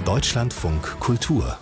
Deutschlandfunk Kultur.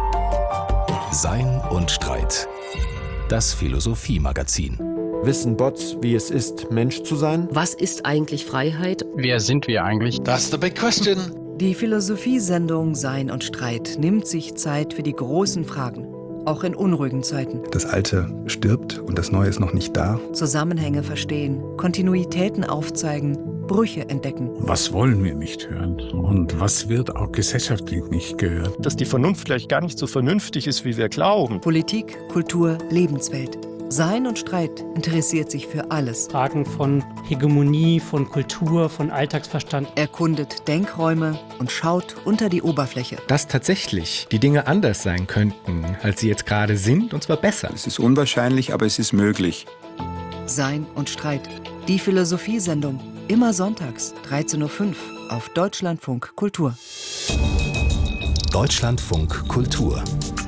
Sein und Streit. Das Philosophie-Magazin. Wissen Bots, wie es ist, Mensch zu sein? Was ist eigentlich Freiheit? Wer sind wir eigentlich? That's the big question. Die Philosophiesendung Sein und Streit nimmt sich Zeit für die großen Fragen, auch in unruhigen Zeiten. Das Alte stirbt und das Neue ist noch nicht da. Zusammenhänge verstehen, Kontinuitäten aufzeigen, Brüche entdecken. Was wollen wir nicht hören und was wird auch gesellschaftlich nicht gehört? Dass die Vernunft vielleicht gar nicht so vernünftig ist, wie wir glauben. Politik, Kultur, Lebenswelt. Sein und Streit interessiert sich für alles. Fragen von Hegemonie, von Kultur, von Alltagsverstand. Erkundet Denkräume und schaut unter die Oberfläche. Dass tatsächlich die Dinge anders sein könnten, als sie jetzt gerade sind, und zwar besser. Es ist unwahrscheinlich, aber es ist möglich. Sein und Streit. Die Philosophiesendung. Immer sonntags, 13.05 Uhr auf Deutschlandfunk Kultur. Deutschlandfunk Kultur.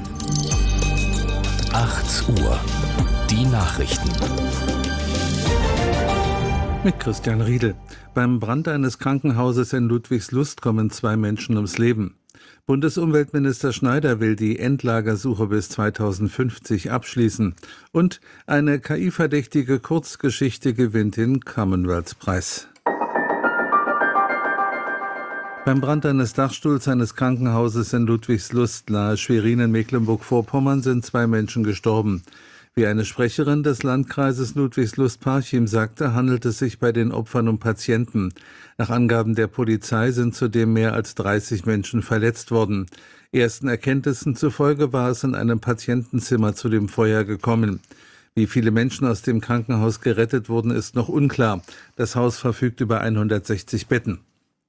8 Uhr. Die Nachrichten. Mit Christian Riedel. Beim Brand eines Krankenhauses in Ludwigslust kommen 2 Menschen ums Leben. Bundesumweltminister Schneider will die Endlagersuche bis 2050 abschließen. Und eine KI-verdächtige Kurzgeschichte gewinnt den Commonwealth-Preis. Beim Brand eines Dachstuhls eines Krankenhauses in Ludwigslust nahe Schwerin in Mecklenburg-Vorpommern sind 2 Menschen gestorben. Wie eine Sprecherin des Landkreises Ludwigslust-Parchim sagte, handelt es sich bei den Opfern um Patienten. Nach Angaben der Polizei sind zudem mehr als 30 Menschen verletzt worden. Ersten Erkenntnissen zufolge war es in einem Patientenzimmer zu dem Feuer gekommen. Wie viele Menschen aus dem Krankenhaus gerettet wurden, ist noch unklar. Das Haus verfügt über 160 Betten.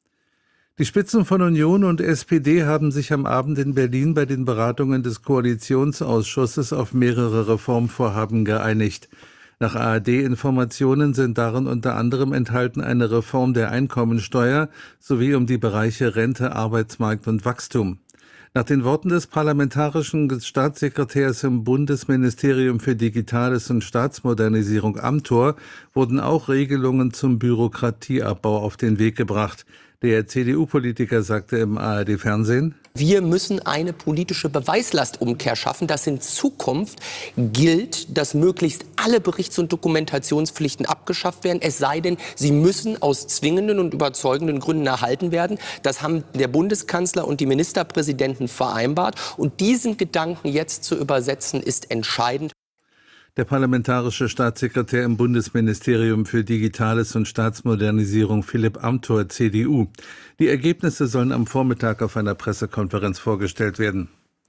Die Spitzen von Union und SPD haben sich am Abend in Berlin bei den Beratungen des Koalitionsausschusses auf mehrere Reformvorhaben geeinigt. Nach ARD-Informationen sind darin unter anderem enthalten eine Reform der Einkommensteuer sowie um die Bereiche Rente, Arbeitsmarkt und Wachstum. Nach den Worten des parlamentarischen Staatssekretärs im Bundesministerium für Digitales und Staatsmodernisierung Amthor wurden auch Regelungen zum Bürokratieabbau auf den Weg gebracht. Der CDU-Politiker sagte im ARD-Fernsehen: Wir müssen eine politische Beweislastumkehr schaffen, dass in Zukunft gilt, dass möglichst alle Berichts- und Dokumentationspflichten abgeschafft werden, es sei denn, sie müssen aus zwingenden und überzeugenden Gründen erhalten werden. Das haben der Bundeskanzler und die Ministerpräsidenten vereinbart. Und diesen Gedanken jetzt zu übersetzen, ist entscheidend. Der parlamentarische Staatssekretär im Bundesministerium für Digitales und Staatsmodernisierung Philipp Amthor, CDU. Die Ergebnisse sollen am Vormittag auf einer Pressekonferenz vorgestellt werden.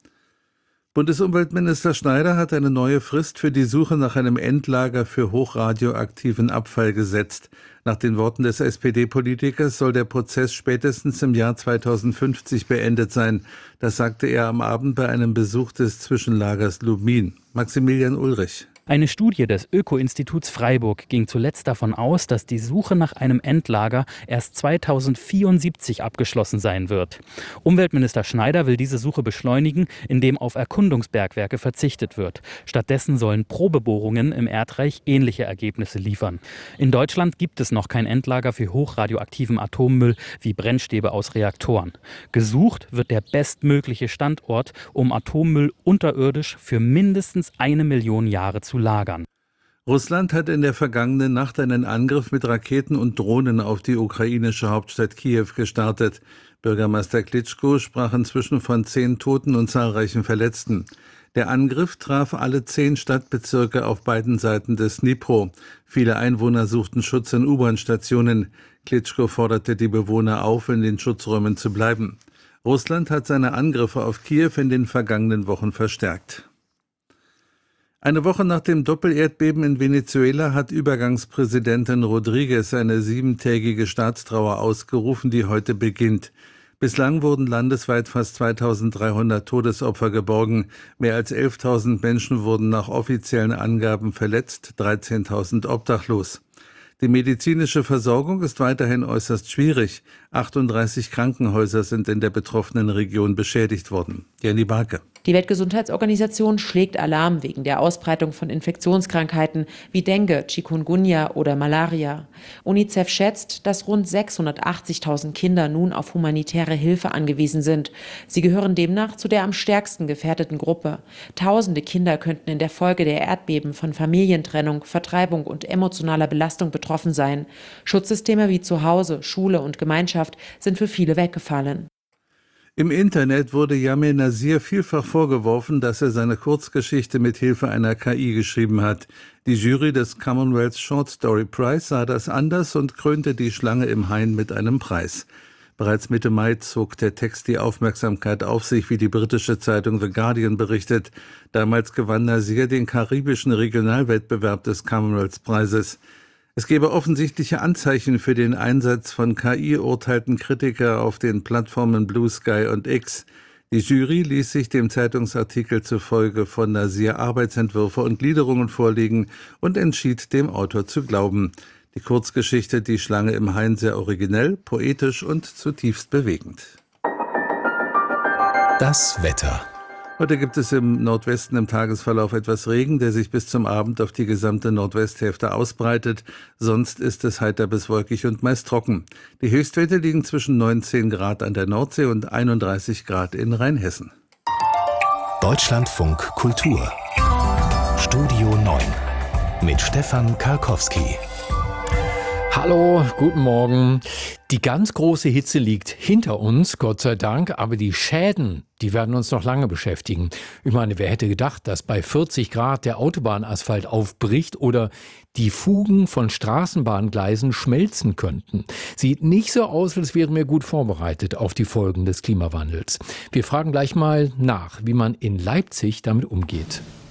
Bundesumweltminister Schneider hat eine neue Frist für die Suche nach einem Endlager für hochradioaktiven Abfall gesetzt. Nach den Worten des SPD-Politikers soll der Prozess spätestens im Jahr 2050 beendet sein. Das sagte er am Abend bei einem Besuch des Zwischenlagers Lubmin. Maximilian Ulrich. Eine Studie des Öko-Instituts Freiburg ging zuletzt davon aus, dass die Suche nach einem Endlager erst 2074 abgeschlossen sein wird. Umweltminister Schneider will diese Suche beschleunigen, indem auf Erkundungsbergwerke verzichtet wird. Stattdessen sollen Probebohrungen im Erdreich ähnliche Ergebnisse liefern. In Deutschland gibt es noch kein Endlager für hochradioaktiven Atommüll wie Brennstäbe aus Reaktoren. Gesucht wird der bestmögliche Standort, um Atommüll unterirdisch für mindestens 1 Million Jahre zu lagern. Russland hat in der vergangenen Nacht einen Angriff mit Raketen und Drohnen auf die ukrainische Hauptstadt Kiew gestartet. Bürgermeister Klitschko sprach inzwischen von 10 Toten und zahlreichen Verletzten. Der Angriff traf alle 10 Stadtbezirke auf beiden Seiten des Dnipro. Viele Einwohner suchten Schutz in U-Bahn-Stationen. Klitschko forderte die Bewohner auf, in den Schutzräumen zu bleiben. Russland hat seine Angriffe auf Kiew in den vergangenen Wochen verstärkt. Eine Woche nach dem Doppelerdbeben in Venezuela hat Übergangspräsidentin Rodriguez eine 7-tägige Staatstrauer ausgerufen, die heute beginnt. Bislang wurden landesweit fast 2300 Todesopfer geborgen. Mehr als 11.000 Menschen wurden nach offiziellen Angaben verletzt, 13.000 obdachlos. Die medizinische Versorgung ist weiterhin äußerst schwierig. 38 Krankenhäuser sind in der betroffenen Region beschädigt worden. Jenny Barke. Die Weltgesundheitsorganisation schlägt Alarm wegen der Ausbreitung von Infektionskrankheiten wie Dengue, Chikungunya oder Malaria. UNICEF schätzt, dass rund 680.000 Kinder nun auf humanitäre Hilfe angewiesen sind. Sie gehören demnach zu der am stärksten gefährdeten Gruppe. Tausende Kinder könnten in der Folge der Erdbeben von Familientrennung, Vertreibung und emotionaler Belastung betroffen sein. Schutzsysteme wie Zuhause, Schule und Gemeinschaft sind für viele weggefallen. Im Internet wurde Yameh Nasir vielfach vorgeworfen, dass er seine Kurzgeschichte mit Hilfe einer KI geschrieben hat. Die Jury des Commonwealth Short Story Prize sah das anders und krönte die Schlange im Hain mit einem Preis. Bereits Mitte Mai zog der Text die Aufmerksamkeit auf sich, wie die britische Zeitung The Guardian berichtet. Damals gewann Nasir den karibischen Regionalwettbewerb des Commonwealth-Preises. Es gebe offensichtliche Anzeichen für den Einsatz von KI, urteilten Kritiker auf den Plattformen Blue Sky und X. Die Jury ließ sich dem Zeitungsartikel zufolge von Nasir Arbeitsentwürfe und Gliederungen vorlegen und entschied, dem Autor zu glauben. Die Kurzgeschichte Die Schlange im Hain sehr originell, poetisch und zutiefst bewegend. Das Wetter. Heute gibt es im Nordwesten im Tagesverlauf etwas Regen, der sich bis zum Abend auf die gesamte Nordwesthälfte ausbreitet. Sonst ist es heiter bis wolkig und meist trocken. Die Höchstwerte liegen zwischen 19 Grad an der Nordsee und 31 Grad in Rheinhessen. Deutschlandfunk Kultur. Studio 9 mit Stefan Karkowski. Hallo, guten Morgen. Die ganz große Hitze liegt hinter uns, Gott sei Dank, aber die Schäden, die werden uns noch lange beschäftigen. Ich meine, wer hätte gedacht, dass bei 40 Grad der Autobahnasphalt aufbricht oder die Fugen von Straßenbahngleisen schmelzen könnten? Sieht nicht so aus, als wären wir gut vorbereitet auf die Folgen des Klimawandels. Wir fragen gleich mal nach, wie man in Leipzig damit umgeht.